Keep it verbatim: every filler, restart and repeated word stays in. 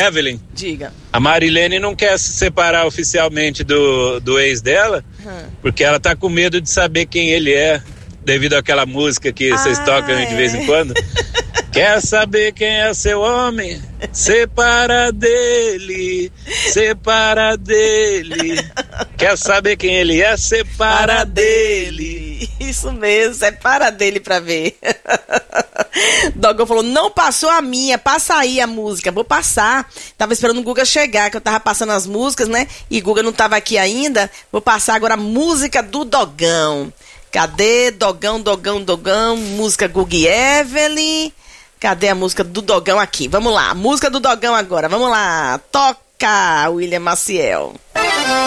Evelyn. Diga. A Marilene não quer se separar oficialmente do, do ex dela, hum. porque ela tá com medo de saber quem ele é, devido àquela música que ah, vocês tocam é. de vez em quando. Quer saber quem é seu homem? Separa dele, separa dele. Quer saber quem ele é? Separa para dele. Isso mesmo, separa dele pra ver. Dogão falou, não passou a minha, passa aí a música. Vou passar. Tava esperando o Guga chegar, que eu tava passando as músicas, né? E Guga não tava aqui ainda. Vou passar agora a música do Dogão. Cadê? Dogão, Dogão, Dogão. Música Guga e Evelyn. Cadê a música do Dogão aqui? Vamos lá, música do Dogão agora, vamos lá. Toca, William Maciel.